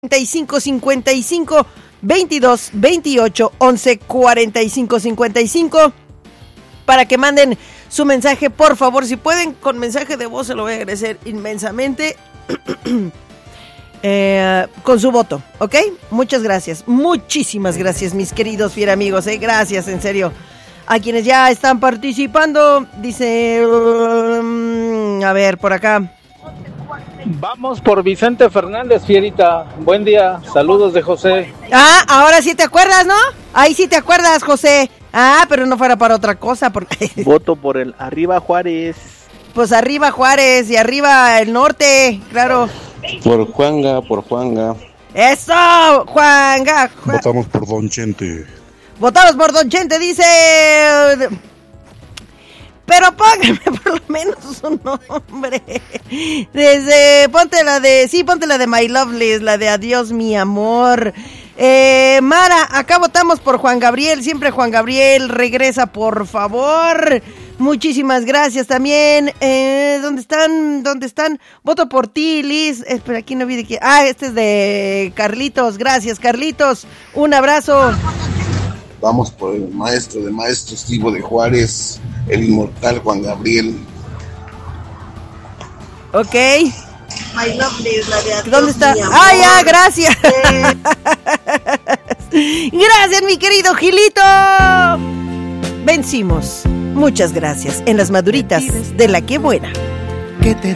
55 22 28 11 45 55 para que manden su mensaje, por favor. Si pueden, con mensaje de voz se lo voy a agradecer inmensamente. Con su voto, ¿ok? Muchas gracias, muchísimas gracias, mis queridos fiera amigos, gracias, en serio. A quienes ya están participando, dice, a ver, por acá. Vamos por Vicente Fernández, fierita. Buen día, saludos de José. Ah, ahora sí te acuerdas, ¿no? Ahí sí te acuerdas, José. Ah, pero no fuera para otra cosa. Porque... Voto por el Arriba Juárez. Pues arriba Juárez y arriba el norte, claro. Por Juanga. ¡Eso! Juanga. Votamos por Don Chente. Votamos por Don Chente, dice... Pero póngame por lo menos su nombre. Ponte la de My Lovely, la de Adiós mi amor. Mara, acá votamos por Juan Gabriel, siempre Juan Gabriel, regresa por favor. Muchísimas gracias también. ¿Dónde están? Voto por ti, Liz. Espera, aquí no vi de quién. Ah, este es de Carlitos. Gracias, Carlitos. Un abrazo. Vamos por el maestro de maestros, Ivo de Juárez, el inmortal Juan Gabriel. Ok. My Lovely, la de Adiós, ¿dónde está? Ah, ya, gracias. Gracias, mi querido Gilito. Vencimos. Muchas gracias. En las maduritas de La Que Buena.